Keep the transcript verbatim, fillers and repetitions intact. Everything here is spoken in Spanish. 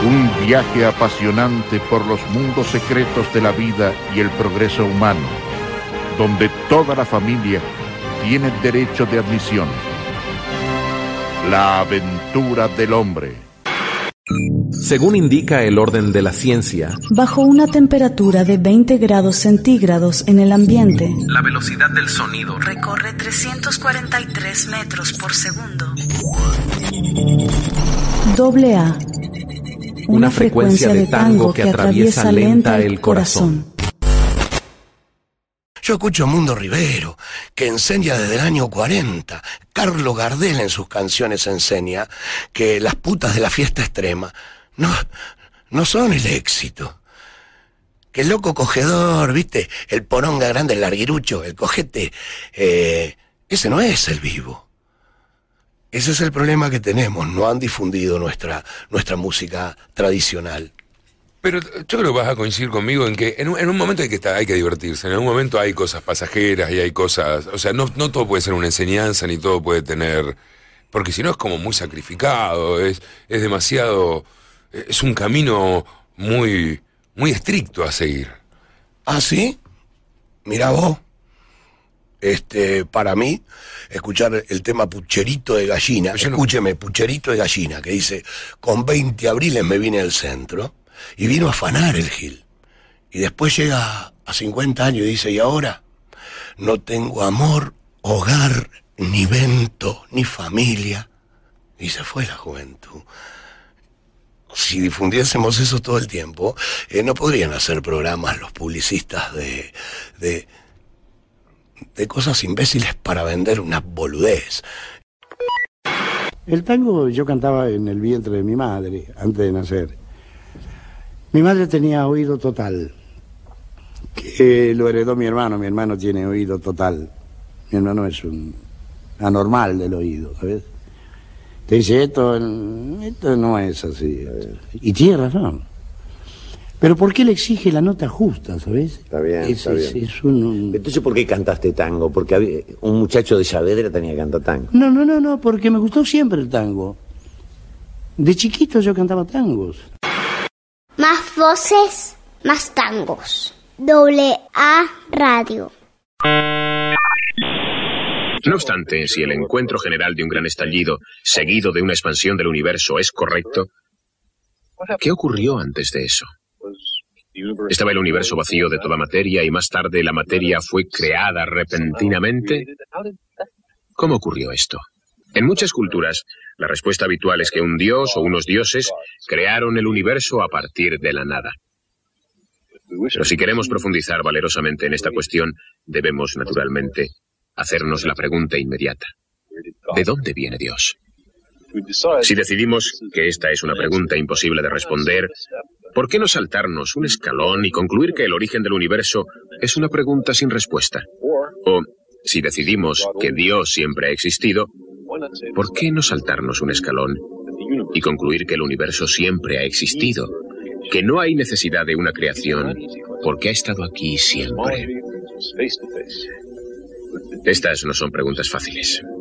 Un viaje apasionante por los mundos secretos de la vida y el progreso humano, donde toda la familia tiene derecho de admisión. La aventura del hombre. Según indica el orden de la ciencia, bajo una temperatura de veinte grados centígrados en el ambiente, la velocidad del sonido recorre trescientos cuarenta y tres metros por segundo. Doble A. Una, una frecuencia, frecuencia de tango que, que atraviesa lenta el corazón. Yo escucho a Mundo Rivero, que enseña desde el año cuarenta. Carlos Gardel en sus canciones enseña que las putas de la fiesta extrema no, no son el éxito. Que el loco cogedor, ¿viste? El poronga grande, el larguirucho, el cojete, eh, ese no es el vivo. Ese es el problema que tenemos, no han difundido nuestra, nuestra música tradicional. Pero yo creo que vas a coincidir conmigo en que en un, en un momento hay que estar, hay que divertirse, en un momento hay cosas pasajeras y hay cosas, o sea, no, no todo puede ser una enseñanza ni todo puede tener, porque si no es como muy sacrificado, es, es demasiado, es un camino muy, muy estricto a seguir. ¿Ah, sí? Mirá vos. Este, para mí, escuchar el tema Pucherito de Gallina, no... escúcheme, Pucherito de Gallina, que dice, con veinte abriles me vine al centro, y vino a afanar el Gil. Y después llega a cincuenta años y dice, ¿y ahora? No tengo amor, hogar, ni vento, ni familia. Y se fue la juventud. Si difundiésemos eso todo el tiempo, eh, no podrían hacer programas los publicistas de... de de cosas imbéciles para vender una boludez. El tango yo cantaba en el vientre de mi madre, antes de nacer. Mi madre tenía oído total, que lo heredó mi hermano. Mi hermano tiene oído total. Mi hermano es un anormal del oído, ¿sabes? Te dice, esto, esto no es así. Y tiene razón. Pero ¿por qué le exige la nota justa, sabes? Está bien, es, está es, bien. Es un, un... Entonces, ¿por qué cantaste tango? Porque había, un muchacho de Saavedra tenía que cantar tango. No, no, no, no, porque me gustó siempre el tango. De chiquito yo cantaba tangos. Más voces, más tangos. Doble A Radio. No obstante, si el encuentro general de un gran estallido, seguido de una expansión del universo, es correcto, ¿qué ocurrió antes de eso? ¿Estaba el universo vacío de toda materia y más tarde la materia fue creada repentinamente? ¿Cómo ocurrió esto? En muchas culturas, la respuesta habitual es que un dios o unos dioses crearon el universo a partir de la nada. Pero si queremos profundizar valerosamente en esta cuestión, debemos, naturalmente, hacernos la pregunta inmediata. ¿De dónde viene Dios? Si decidimos que esta es una pregunta imposible de responder, ¿por qué no saltarnos un escalón y concluir que el origen del universo es una pregunta sin respuesta? O, si decidimos que Dios siempre ha existido, ¿por qué no saltarnos un escalón y concluir que el universo siempre ha existido? Que no hay necesidad de una creación porque ha estado aquí siempre. Estas no son preguntas fáciles.